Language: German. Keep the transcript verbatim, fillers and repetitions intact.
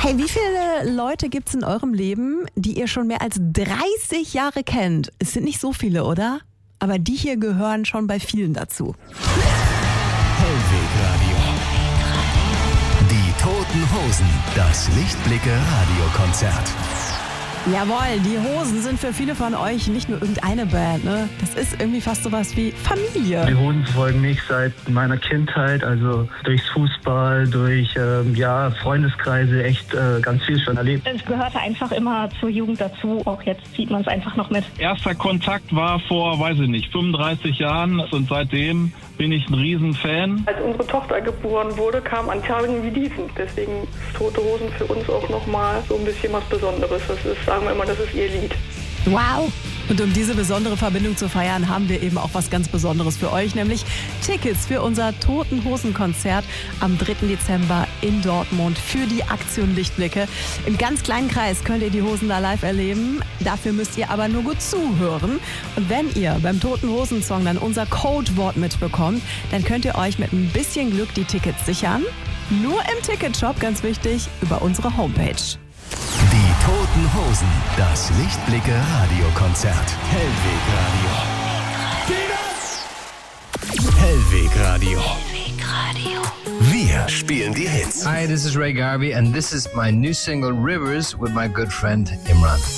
Hey, wie viele Leute gibt's in eurem Leben, die ihr schon mehr als dreißig Jahre kennt? Es sind nicht so viele, oder? Aber die hier gehören schon bei vielen dazu. Hellwegradio. Die Toten Hosen. Das Lichtblicke-Radiokonzert. Jawohl, die Hosen sind für viele von euch nicht nur irgendeine Band, ne? Das ist irgendwie fast sowas wie Familie. Die Hosen folgen mich seit meiner Kindheit, also durchs Fußball, durch ähm, ja, Freundeskreise, echt äh, ganz viel schon erlebt. Es gehörte einfach immer zur Jugend dazu, auch jetzt zieht man es einfach noch mit. Erster Kontakt war vor, weiß ich nicht, fünfunddreißig Jahren und seitdem bin ich ein Riesenfan. Als unsere Tochter geboren wurde, kam an Tagen wie diesen. Deswegen ist Tote Hosen für uns auch nochmal so ein bisschen was Besonderes. Das ist, sagen wir immer, das ist ihr Lied. Wow! Und um diese besondere Verbindung zu feiern, haben wir eben auch was ganz Besonderes für euch, nämlich Tickets für unser Toten Hosen Konzert am dritten Dezember in Dortmund für die Aktion Lichtblicke. Im ganz kleinen Kreis könnt ihr die Hosen da live erleben. Dafür müsst ihr aber nur gut zuhören. Und wenn ihr beim Toten Hosen Song dann unser Codewort mitbekommt, dann könnt ihr euch mit ein bisschen Glück die Tickets sichern. Nur im Ticketshop, ganz wichtig, über unsere Homepage. Die Toten Hosen. Das Lichtblicke-Radiokonzert. Hellwegradio. Hellwegradio. Hellwegradio. Wir spielen die Hits. Hi, this is Ray Garvey and this is my new single Rivers with my good friend Imran.